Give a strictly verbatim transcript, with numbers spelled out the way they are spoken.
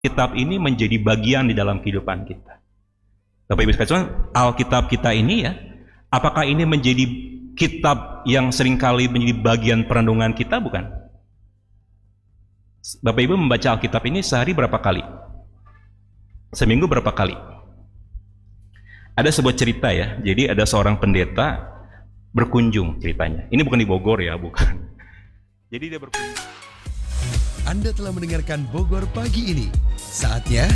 Kitab ini menjadi bagian di dalam kehidupan kita. Bapak Ibu sekalian, Alkitab kita ini ya, apakah ini menjadi kitab yang seringkali menjadi bagian perenungan kita? Bukan. Bapak Ibu membaca Alkitab ini sehari berapa kali? Seminggu berapa kali? Ada sebuah cerita ya, jadi ada seorang pendeta berkunjung ceritanya. Ini bukan di Bogor ya, bukan. Jadi dia berkunjung. Anda telah mendengarkan Bogor Pagi ini. Saatnya